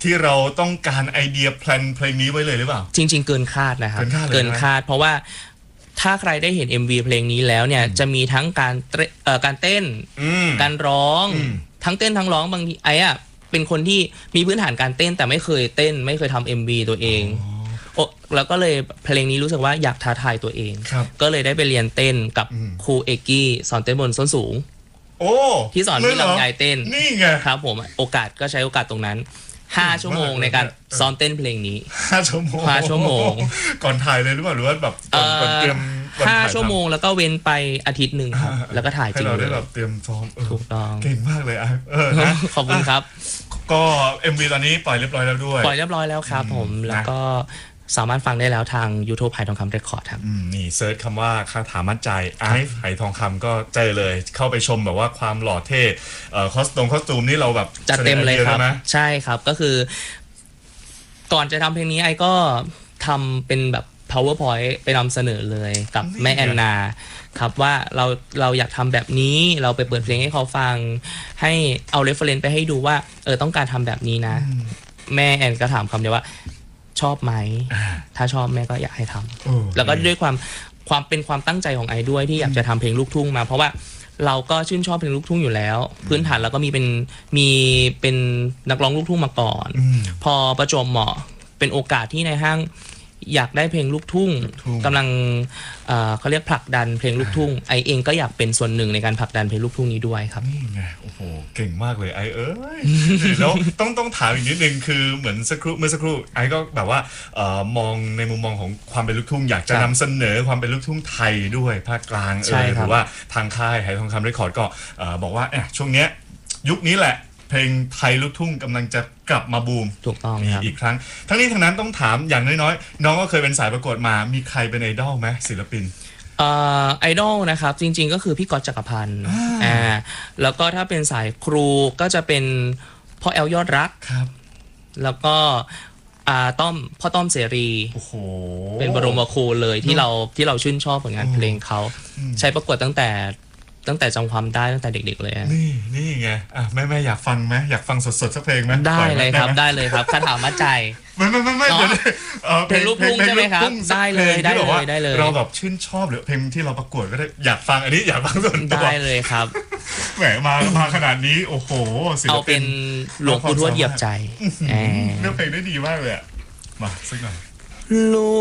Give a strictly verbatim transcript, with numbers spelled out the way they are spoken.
ที่เราต้องการไอเดียแพลนเพลงนี้ไว้เลยหรือเปล่าจริงๆเกินคาดนะครับเกินคาดเลยเกินคาดเพราะว่าถ้าใครได้เห็น เอ็ม วี เพลงนี้แล้วเนี่ยจะมีทั้งการเอ่อการเต้นการร้องทั้งเต้นทั้งร้องบางทีไอ้อะเป็นคนที่มีพื้นฐานการเต้นแต่ไม่เคยเต้นไม่เคยทำ เอ็ม วี ตัวเองโอ้แล้วก็เลยเพลงนี้รู้สึกว่าอยากท้าทายตัวเองก็เลยได้ไปเรียนเต้นกับครูเอกกี้สอนเต้นบนส้นสูงโอ้ที่สอนพี่ลำไยเต้นนี่ไงครับผมโอกาสก็ใช้โอกาสตรงนั้นห้าชั่วโมงในการซ้อมเต้นเพลงนี้ห้าชั่วโมงห้าชั่วโมงก่อนถ่ายเลยหรือเปล่าหรือว่าแบบก่อนก่อนเตรียมห้าชั่วโมงแล้วก็เว้นไปอาทิตย์หนึ่งครับแล้วก็ถ่ายจริงเลยให้เราได้แบบเตรียมซ้อมถูกต้องเก่งมากเลยอ่ะขอบคุณครับก็ เอ็ม วี ตอนนี้ปล่อยเรียบร้อยแล้วด้วยปล่อยเรียบร้อยแล้วครับผมแล้วก็สามารถฟังได้แล้วทาง YouTube ไหทองคำเรคคอร์ดครับนี่เซิร์ชคำว่าคาถามั่นใจไอฟ์ไหทองคำก็เจอเลยเข้าไปชมแบบว่าความหล่อเท่คอสตูมคอสตูมนี่เราแบบจัดเต็มเลยครับใช่ครับก็คือก่อนจะทำเพลงนี้ไอก็ทำเป็นแบบ powerpoint ไปนำเสนอเลยกับแม่แอนนาครับว่าเราเราอยากทำแบบนี้เราไปเปิดเพลงให้เขาฟังให้เอา reference ไปให้ดูว่าเออต้องการทำแบบนี้นะแม่แอนก็ถามคำเดียวว่าชอบไหมถ้าชอบแม่ก็อยากให้ทำแล้วก็ด้วยความความเป็นความตั้งใจของไอด้วยที่อยากจะทำเพลงลูกทุ่งมาเพราะว่าเราก็ชื่นชอบเพลงลูกทุ่งอยู่แล้วพื้นฐานเราก็มีเป็นมีเป็นนักร้องลูกทุ่งมาก่อนพอประจวบเหมาะเป็นโอกาสที่ในห้างอยากได้เพลงลูกทุ่งกำลังเอ่อเขาเรียกผลักดันเพลงลูกทุ่งไอเองก็อยากเป็นส่วนหนึ่งในการผลักดันเพลงลูกทุ่งนี้ด้วยครับนี่ไงโอ้โหเก่งมากเลยไอเอ้ยแล้วต้องต้องถามอีกนิดนึงคือเหมือนสักครู่เมื่อสักครู่ไอก็แบบว่าเอ่อมองในมุมมองของความเป็นลูกทุ่งอยากจะนำเสนอความเป็นลูกทุ่งไทยด้วยภาคกลางเออหรือว่าทางค่ายไหทองคำเรคคอร์ดก็บอกว่าช่วงเนี้ยยุคนี้แหละเพลงไทยลูกทุ่งกำลังจะกลับมาบูมถูกต้องครับอีกครั้งทั้งนี้ทั้งนั้นต้องถามอย่างน้อยๆน้องก็เคยเป็นสายประกวดมามีใครเป็นไอดอลไหมศิลปินไอดอลนะครับจริงๆก็คือพี่ก๊อตจักรพันธ์อ่าแล้วก็ถ้าเป็นสายครูก็จะเป็นพ่อแอลยอดรักครับแล้วก็อ่าต้อมพ่อต้อมเสรีโอ้โหเป็นบรมครูเลยที่เราที่เราชื่นชอบผลงานเพลงเขาใช้ประกวดตั้งแต่ตั้งแต่จำความได้ตั้งแต่เด็กๆเลยนี่นี่ไงอ่ะแม่แม่อยากฟังไหมอยากฟังสดๆสักเพลงไหมได้เลยครับได้เลยครับคาถามั่นใจไม่ไม่ไม่ไม่เดี๋ยวเพลงลูกทุ่งใช่ไหมครับได้เลยได้เลยได้เลยเราแบบชื่นชอบหรือเพลงที่เราประกวดก็ได้อยากฟังอันนี้อยากฟังส่วนตัวได้เลยครับแหมมามาขนาดนี้โอ้โหเอาเป็นหลวงปู่ทวดเหยียบใจเลือกเพลงได้ดีมากเลยอ่ะมาสักหน่อย